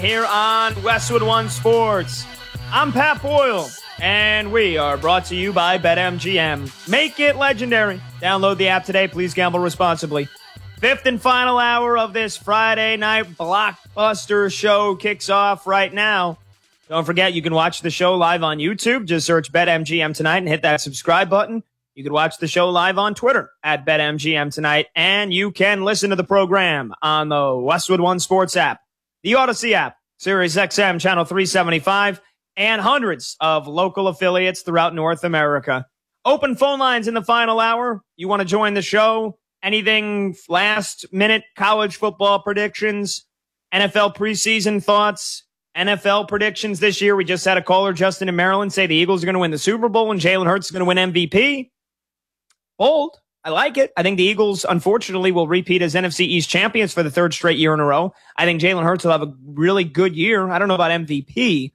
Here on Westwood One Sports. I'm Pat Boyle, and we are brought to you by BetMGM. Make it legendary. Download the app today. Please gamble responsibly. Fifth and final hour of this Friday night blockbuster show kicks off right now. Don't forget, you can watch the show live on YouTube. Just search BetMGM Tonight and hit that subscribe button. You can watch the show live on Twitter at BetMGM Tonight, and you can listen to the program on the Westwood One Sports app, the Odyssey app, Sirius XM Channel 375, and hundreds of local affiliates throughout North America. Open phone lines in the final hour. You want to join the show? Anything last-minute college football predictions, NFL preseason thoughts, NFL predictions this year? We just had a caller, Justin in Maryland, say the Eagles are going to win the Super Bowl and Jalen Hurts is going to win MVP. Bold. I like it. I think the Eagles, unfortunately, will repeat as NFC East champions for the third straight year in a row. I think Jalen Hurts will have a really good year. I don't know about MVP,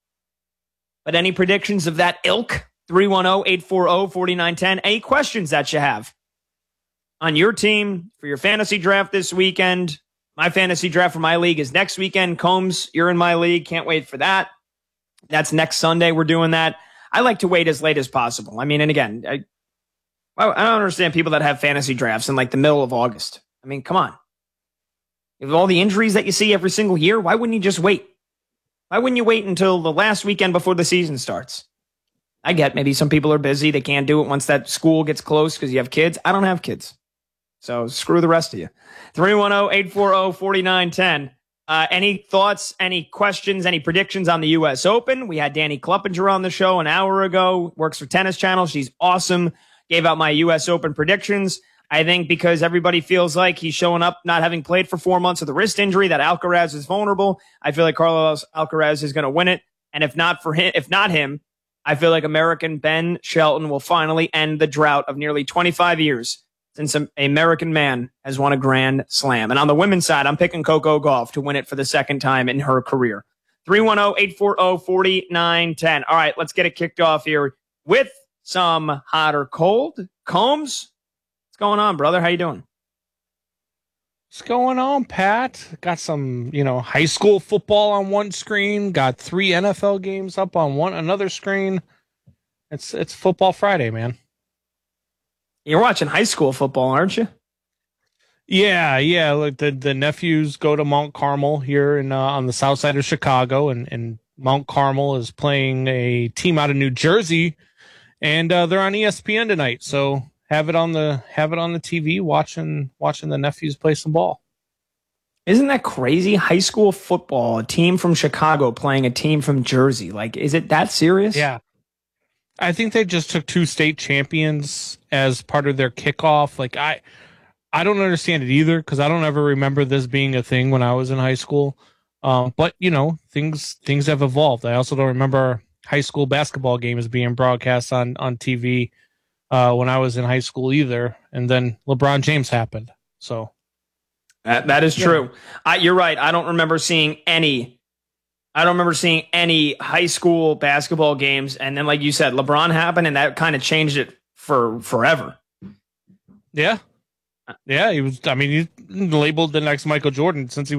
but any predictions of that ilk? 310-840-4910. Any questions that you have on your team for your fantasy draft this weekend? My fantasy draft for my league is next weekend. Combs, you're in my league. Can't wait for that. That's next Sunday. We're doing that. I like to wait as late as possible. I mean, and again, I don't understand people that have fantasy drafts in like the middle of August. I mean, come on. With all the injuries that you see every single year, why wouldn't you just wait? Why wouldn't you wait until the last weekend before the season starts? I get maybe some people are busy. They can't do it once that school gets close because you have kids. I don't have kids. So screw the rest of you. 310-840-4910. Any thoughts, any questions, any predictions on the U.S. Open? We had Danny Kluppinger on the show an hour ago. Works for Tennis Channel. She's awesome. Gave out my U.S. Open predictions. I think because everybody feels like he's showing up not having played for 4 months with a wrist injury, that Alcaraz is vulnerable. I feel like Carlos Alcaraz is going to win it. And if not him, I feel like American Ben Shelton will finally end the drought of nearly 25 years since an American man has won a Grand Slam. And on the women's side, I'm picking Coco Gauff to win it for the second time in her career. 310-840-4910. All right, let's get it kicked off here with some hot or cold. Combs, what's going on, brother? How you doing? What's going on, Pat? Got some, high school football on one screen. Got 3 NFL games up on another screen. It's Football Friday, man. You're watching high school football, aren't you? Yeah. Like the nephews go to Mount Carmel here on the south side of Chicago, and Mount Carmel is playing a team out of New Jersey, and they're on ESPN tonight. So have it on the TV, watching the nephews play some ball. Isn't that crazy? High school football, a team from Chicago playing a team from Jersey. Like, is it that serious? Yeah. I think they just took 2 state champions as part of their kickoff. Like, I don't understand it either, because I don't ever remember this being a thing when I was in high school. But things have evolved. I also don't remember high school basketball games being broadcast on TV when I was in high school either. And then LeBron James happened. So that is true. You're right. I don't remember seeing any high school basketball games. And then, like you said, LeBron happened, and that kind of changed it for forever. Yeah. Yeah, he was. I mean, he's labeled the next Michael Jordan since he